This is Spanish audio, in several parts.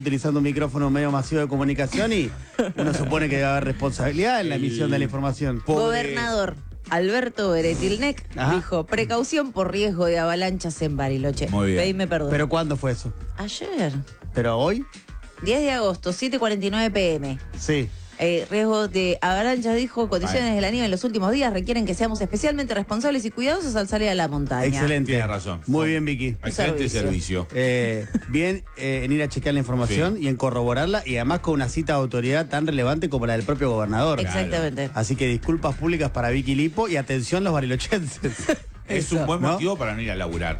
utilizando un micrófono medio masivo de comunicación y uno supone que debe haber responsabilidad en la emisión de la información. Gobernador Alberto Beretilnec dijo precaución por riesgo de avalanchas en Bariloche. Muy bien. Pedime perdón. ¿Pero cuándo fue eso? Ayer, ¿Pero hoy? 10 de agosto, 7:49 p.m. Sí. Riesgo de avalanchas, dijo, condiciones de la nieve en los últimos días requieren que seamos especialmente responsables y cuidadosos al salir a la montaña. Excelente. Tiene razón. Muy bien, Vicky. Excelente servicio. Bien en ir a chequear la información y en corroborarla y además con una cita de autoridad tan relevante como la del propio gobernador. Exactamente. Así que disculpas públicas para Vicky Lipo y atención los barilochenses. Es un buen motivo para no ir a laburar.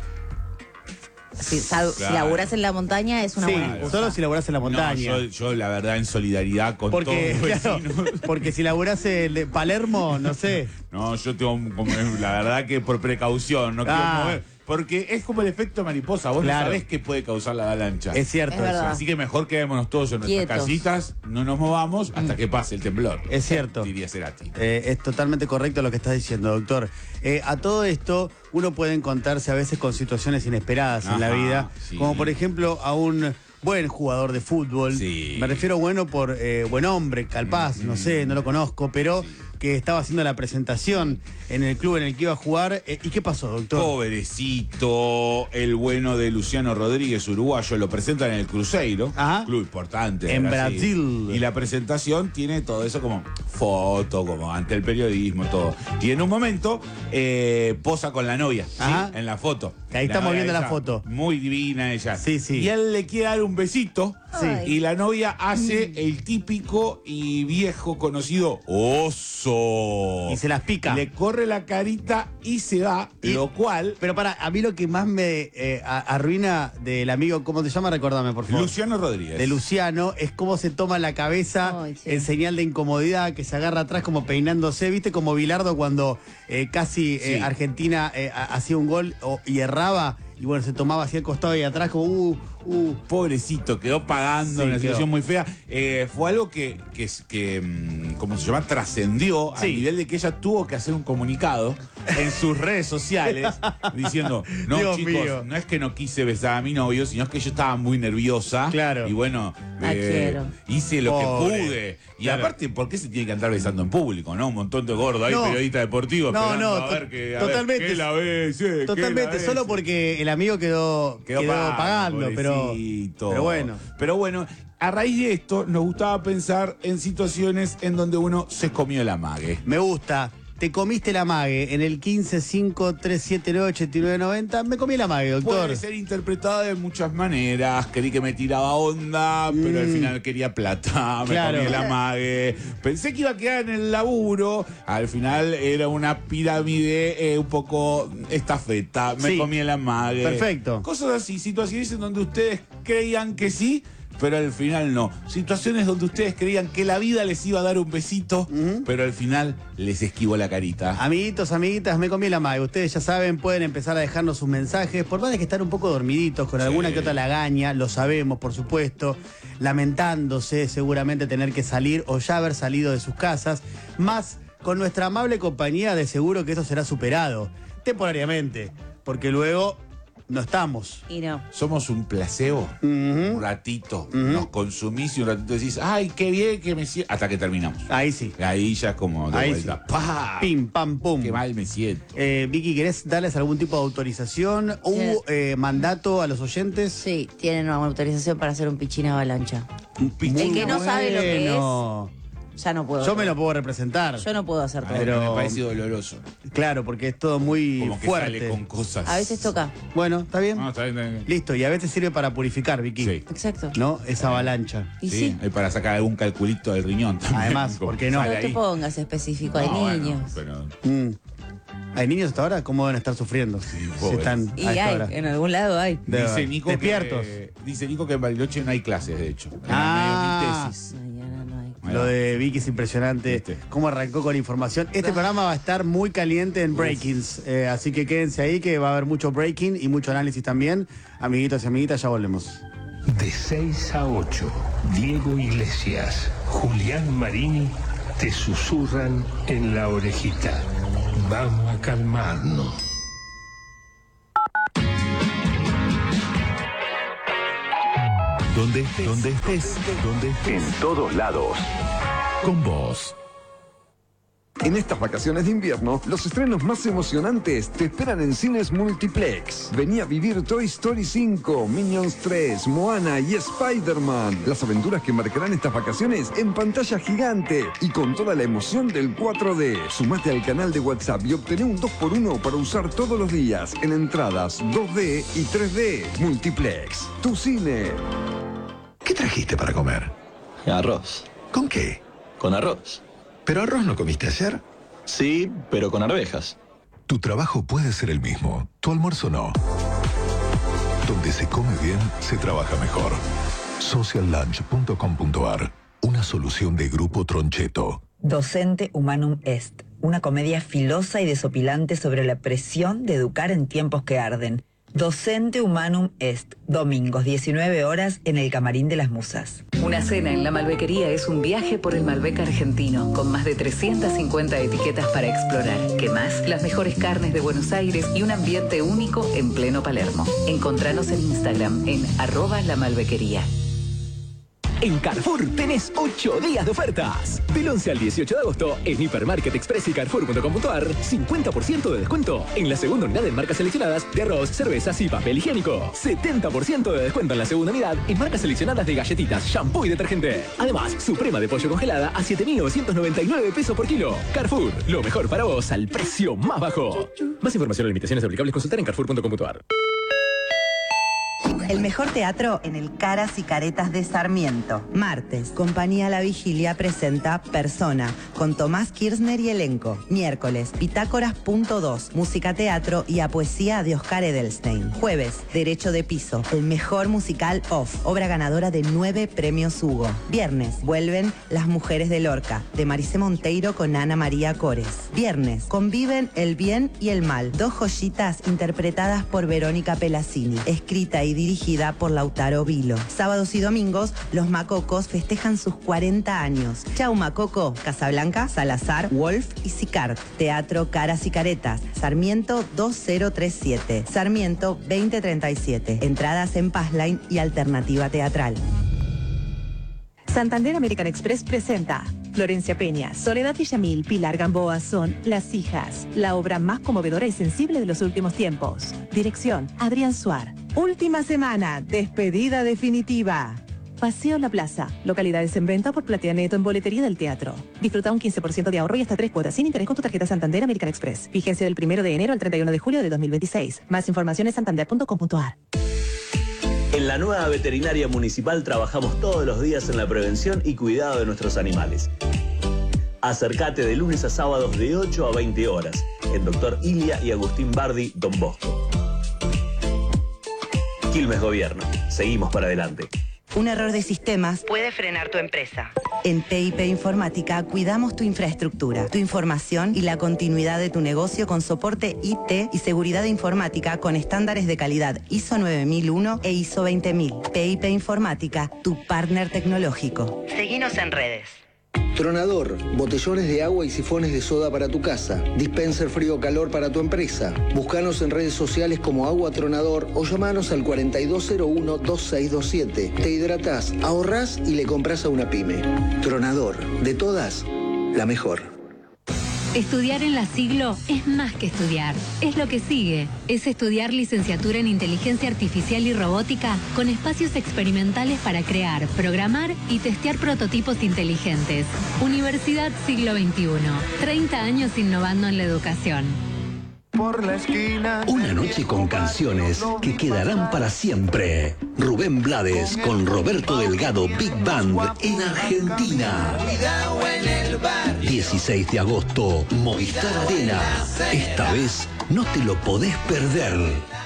Si laburás en la montaña es una buena excusa. Solo si laburás en la montaña. No, yo la verdad en solidaridad con todos los vecinos. Porque si laburás en Palermo, no sé. No, yo tengo la verdad que por precaución, no quiero mover. Porque es como el efecto mariposa, vos no sabés qué puede causar la avalancha. Es cierto Es verdad. Así que mejor quedémonos todos en nuestras casitas, no nos movamos hasta que pase el temblor. Es cierto. Diría Cerati. Es totalmente correcto lo que estás diciendo, doctor. A todo esto, uno puede encontrarse a veces con situaciones inesperadas en la vida, como por ejemplo a un buen jugador de fútbol. Sí. Me refiero bueno por buen hombre, Calpaz, no sé, no lo conozco, pero que estaba haciendo la presentación en el club en el que iba a jugar. ¿Y qué pasó, doctor? Pobrecito, el bueno de Luciano Rodríguez, uruguayo, lo presentan en el Cruzeiro, club importante de en Brasil. Y la presentación tiene todo eso como foto, como ante el periodismo, todo. Y en un momento posa con la novia, ¿sí? En la foto. Ahí estamos viendo la foto. Muy divina ella. Sí, sí. Y él le quiere dar un besito. Sí. Y la novia hace el típico y viejo conocido oso. Y se las pica. Le corre la carita y se va, lo cual... Pero a mí lo que más me arruina del amigo, ¿cómo te llama? Recordame, por favor. Luciano Rodríguez. De Luciano, es cómo se toma la cabeza en señal de incomodidad, que se agarra atrás como peinándose, ¿viste? Como Bilardo cuando casi Argentina hacía un gol y erraba. Y bueno, se tomaba así al costado y atrás como Pobrecito, quedó pagando una situación muy fea. Fue algo que ¿cómo se llama? Trascendió al nivel de que ella tuvo que hacer un comunicado en sus redes sociales diciendo, no, Dios chicos, mío. no es que no quise besar a mi novio, sino es que yo estaba muy nerviosa. Claro. Y bueno, hice lo que pude. Y aparte, ¿por qué se tiene que andar besando en público, no? Un montón de gordos ahí, periodistas deportivos, a ver totalmente. ¿qué la bese? Totalmente, solo porque el amigo quedó pagando, pero bueno. Pero bueno, a raíz de esto nos gustaba pensar en situaciones en donde uno se comió el amague. Me gusta. Te comiste la mague en el 1553798990. Me comí la mague, doctor. Puede ser interpretada de muchas maneras. Creí que me tiraba onda, pero al final quería plata. Me comí el amague. Pensé que iba a quedar en el laburo. Al final era una pirámide un poco estafeta. Me comí el amague. Perfecto. Cosas así, situaciones en donde ustedes creían que sí, pero al final no. Situaciones donde ustedes creían que la vida les iba a dar un besito, pero al final les esquivó la carita. Amiguitos, amiguitas, me comí la mague. Ustedes ya saben, pueden empezar a dejarnos sus mensajes. Por más de que están un poco dormiditos, con alguna que otra lagaña, lo sabemos, por supuesto. Lamentándose seguramente tener que salir o ya haber salido de sus casas. Más con nuestra amable compañía, de seguro que eso será superado. Temporariamente. Porque luego no estamos. Y no. Somos un placebo. Un ratito. Nos consumís y un ratito decís, ay, qué bien que me siento. Hasta que terminamos. Ahí sí. Ahí ya es como de vuelta. Sí. ¡Pah! Pim, pam, pum. Qué mal me siento. Vicky, ¿querés darles algún tipo de autorización? ¿Hubo mandato a los oyentes? Sí, tienen una autorización para hacer un pichín avalancha. Un pichín. El que no sabe lo que es, ya no puedo. Yo me lo puedo representar. Yo no puedo hacer todo. Pero me parece doloroso. Claro, porque es todo muy como que fuerte. sale con cosas. A veces toca. Bueno, ¿está bien? No, está bien. Listo, y a veces sirve para purificar, Vicky. Sí. Exacto. ¿No? Esa avalancha. Y sí. Hay para sacar algún calculito del riñón también. Además, ¿por qué no? No te pongas específico, hay niños. Pero... ¿Hay niños hasta ahora? ¿Cómo deben estar sufriendo? Si están Y a esta hay, hora. en algún lado hay. Dice Nico despiertos. Dice Nico que en Bariloche no hay clases, de hecho. Ah. Mi tesis. Mañana no hay. Lo de Vicky es impresionante. ¿Viste? Cómo arrancó con información. Este programa va a estar muy caliente en breakings. Así que quédense ahí que va a haber mucho breaking y mucho análisis también. Amiguitos y amiguitas, ya volvemos. De 6 a 8, Diego Iglesias, Julián Marini te susurran en la orejita. Vamos a calmarnos. Donde estés. En todos lados. Con vos. En estas vacaciones de invierno, los estrenos más emocionantes te esperan en cines Multiplex. Vení a vivir Toy Story 5, Minions 3, Moana y Spider-Man. Las aventuras que marcarán estas vacaciones en pantalla gigante y con toda la emoción del 4D. Sumate al canal de WhatsApp y obtené un 2x1 para usar todos los días en entradas 2D y 3D. Multiplex, tu cine. ¿Qué trajiste para comer? Arroz. ¿Con qué? Con arroz. ¿Pero arroz no comiste ayer? Sí, pero con arvejas. Tu trabajo puede ser el mismo, tu almuerzo no. Donde se come bien, se trabaja mejor. Sociallunch.com.ar. Una solución de Grupo Troncheto. Docente Humanum Est. Una comedia filosa y desopilante sobre la presión de educar en tiempos que arden. Docente Humanum Est. Domingos, 19 horas, en el Camarín de las Musas. Una cena en la Malbequería es un viaje por el Malbec argentino, con más de 350 etiquetas para explorar. ¿Qué más? Las mejores carnes de Buenos Aires y un ambiente único en pleno Palermo. Encontranos en Instagram en @lamalbequería. En Carrefour tenés 8 días de ofertas. Del 11 al 18 de agosto, en Hipermarket Express y Carrefour.com.ar, 50% de descuento en la segunda unidad en marcas seleccionadas de arroz, cervezas y papel higiénico. 70% de descuento en la segunda unidad en marcas seleccionadas de galletitas, shampoo y detergente. Además, suprema de pollo congelada a 7.999 pesos por kilo. Carrefour, lo mejor para vos al precio más bajo. Más información o limitaciones aplicables consultar en Carrefour.com.ar. El mejor teatro en el Caras y Caretas de Sarmiento. Martes, Compañía La Vigilia presenta Persona, con Tomás Kirchner y elenco. Miércoles, Bitácoras.2, música, teatro y a poesía de Oscar Edelstein. Jueves, Derecho de Piso, el mejor musical off, obra ganadora de 9 premios Hugo. Viernes, vuelven Las Mujeres de Lorca, de Maricé Monteiro con Ana María Cores. Viernes, conviven el bien y el mal, 2 joyitas interpretadas por Verónica Pelazzini, escrita y dirigida por Lautaro Vilo. Sábados y domingos, Los Macocos festejan sus 40 años. Chau Macoco, Casablanca, Salazar, Wolf y Sicart. Teatro Caras y Caretas, Sarmiento 2037, Sarmiento 2037. Entradas en Passline y Alternativa Teatral. Santander American Express presenta Florencia Peña, Soledad Villamil, Pilar Gamboa son Las Hijas, la obra más conmovedora y sensible de los últimos tiempos. Dirección, Adrián Suar. Última semana, despedida definitiva. Paseo La Plaza, localidades en venta por Platianeto en boletería del teatro. Disfruta un 15% de ahorro y hasta 3 cuotas sin interés con tu tarjeta Santander American Express. Vigencia del 1 de enero al 31 de julio de 2026. Más información en santander.com.ar. En la nueva veterinaria municipal trabajamos todos los días en la prevención y cuidado de nuestros animales. Acércate de lunes a sábados de 8 a 20 horas en Dr. Ilia y Agustín Bardi, Don Bosco. Quilmes Gobierno. Seguimos para adelante. Un error de sistemas puede frenar tu empresa. En PIP Informática cuidamos tu infraestructura, tu información y la continuidad de tu negocio con soporte IT y seguridad informática con estándares de calidad ISO 9001 e ISO 20000. PIP Informática, tu partner tecnológico. Seguinos en redes. Tronador, botellones de agua y sifones de soda para tu casa. Dispenser frío-calor para tu empresa. Búscanos en redes sociales como Agua Tronador o llamanos al 4201-2627. Te hidratás, ahorrás y le compras a una pyme. Tronador, de todas, la mejor. Estudiar en La Siglo es más que estudiar, es lo que sigue. Es estudiar licenciatura en Inteligencia Artificial y Robótica con espacios experimentales para crear, programar y testear prototipos inteligentes. Universidad Siglo XXI, 30 años innovando en la educación. Por la esquina. Una noche con canciones que quedarán para siempre. Rubén Blades con Roberto Delgado Big Band en Argentina. 16 de agosto, Movistar Arena. Esta vez no te lo podés perder.